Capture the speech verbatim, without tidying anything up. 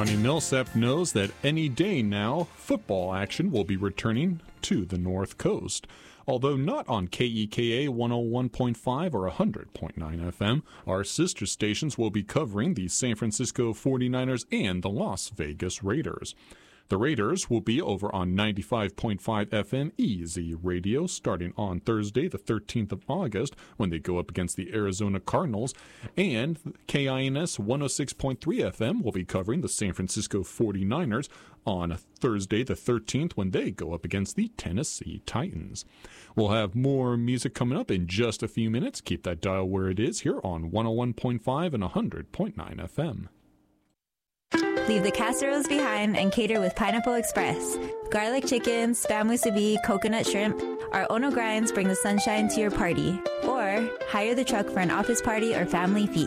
Johnny Millsap knows that any day now, football action will be returning to the North Coast. Although not on K E K A one oh one point five or one hundred point nine F M, our sister stations will be covering the San Francisco forty-niners and the Las Vegas Raiders. The Raiders will be over on ninety-five point five F M E Z Radio starting on Thursday, the thirteenth of August, when they go up against the Arizona Cardinals. And K I N S one oh six point three F M will be covering the San Francisco forty-niners on Thursday, the thirteenth, when they go up against the Tennessee Titans. We'll have more music coming up in just a few minutes. Keep that dial where it is here on one oh one point five and one hundred point nine F M. Leave the casseroles behind and cater with Pineapple Express. Garlic chicken, spam musubi, coconut shrimp. Our Ono grinds bring the sunshine to your party. Or hire the truck for an office party or family feast.